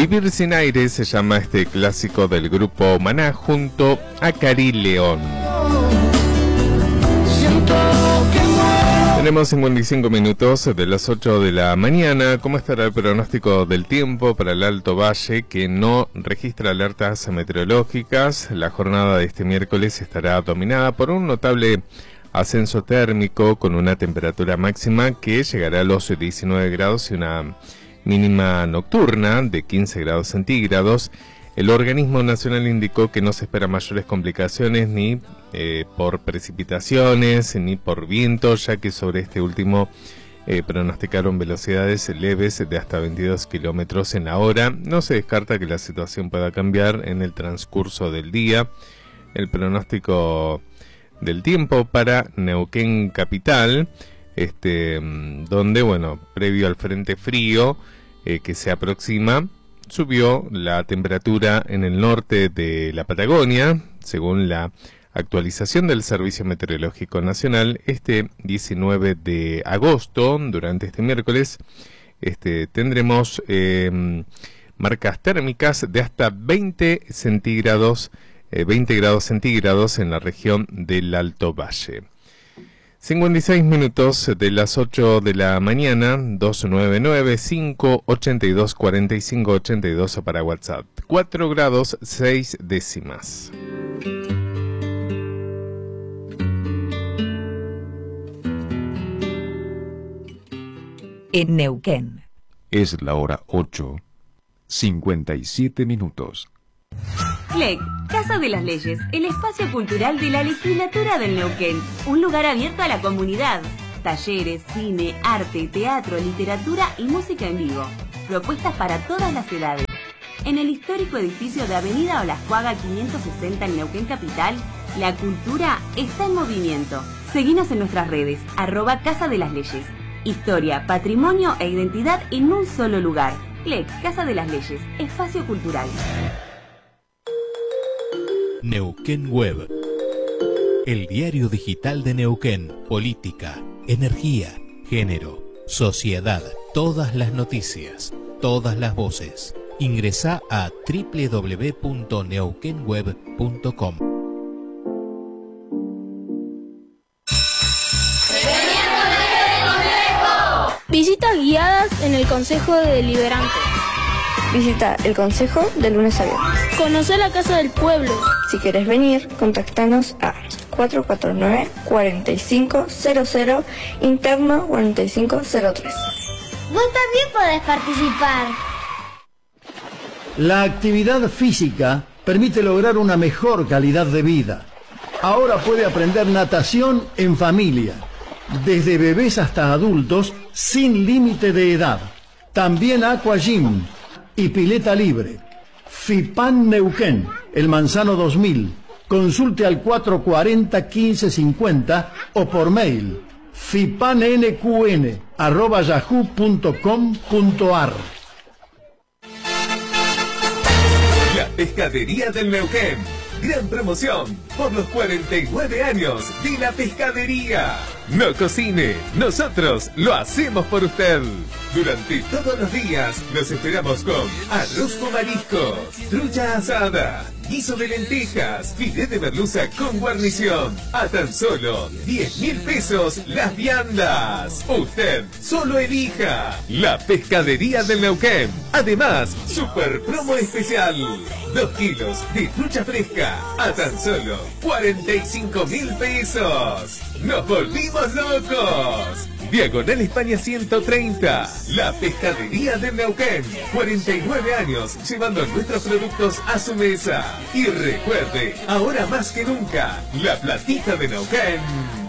Vivir sin aire se llama este clásico del grupo Maná junto a Cari León. Tenemos 55 minutos de las 8 de la mañana. ¿Cómo estará el pronóstico del tiempo para el Alto Valle, que no registra alertas meteorológicas? La jornada de este miércoles estará dominada por un notable ascenso térmico con una temperatura máxima que llegará a los 19 grados y una mínima nocturna de 15 grados centígrados. El organismo nacional indicó que no se esperan mayores complicaciones ni por precipitaciones ni por viento, ya que sobre este último pronosticaron velocidades leves de hasta 22 kilómetros en la hora. No se descarta que la situación pueda cambiar en el transcurso del día. El pronóstico del tiempo para Neuquén capital, donde, bueno, previo al frente frío que se aproxima, subió la temperatura en el norte de la Patagonia, según la actualización del Servicio Meteorológico Nacional. Este 19 de agosto, durante este miércoles, tendremos marcas térmicas de hasta 20 grados centígrados en la región del Alto Valle. 56 minutos de las 8 de la mañana, 299-582-4582 para WhatsApp. 4 grados 6 décimas. En Neuquén. Es la hora 8, 57 minutos. CLEC, Casa de las Leyes, el espacio cultural de la legislatura del Neuquén. Un lugar abierto a la comunidad. Talleres, cine, arte, teatro, literatura y música en vivo. Propuestas para todas las edades. En el histórico edificio de Avenida Olascuaga 560 en Neuquén Capital, la cultura está en movimiento. Seguinos en nuestras redes, @Casa de las Leyes. Historia, patrimonio e identidad en un solo lugar. CLEC, Casa de las Leyes, espacio cultural. Neuquén Web, el diario digital de Neuquén. Política, energía, género, sociedad, todas las noticias, todas las voces. Ingresá a www.neuquenweb.com. Visitas guiadas en el Consejo Deliberante. Visita el Consejo de lunes a viernes. Conocer la Casa del Pueblo. Si querés venir, contactanos a 449-4500, interno 4503. Vos también podés participar. La actividad física permite lograr una mejor calidad de vida. Ahora puede aprender natación en familia, desde bebés hasta adultos, sin límite de edad. También Aqua Gym y pileta libre. FIPAN Neuquén, El Manzano 2000. Consulte al 440-1550 o por mail fipannqn@yahoo.com.ar. La Pescadería del Neuquén. Gran promoción por los 49 años de la pescadería. No cocine, nosotros lo hacemos por usted. Durante todos los días los esperamos con arroz con mariscos, trucha asada, guiso de lentejas, filete de merluza con guarnición. A tan solo 10.000 pesos las viandas. Usted solo elija. La Pescadería del Neuquén. Además, super promo especial. 2 kilos de trucha fresca a tan solo 45.000 pesos. ¡Nos volvimos locos! Diagonal España 130. La Pescadería de Neuquén. 49 años llevando nuestros productos a su mesa. Y recuerde, ahora más que nunca, la platita de Neuquén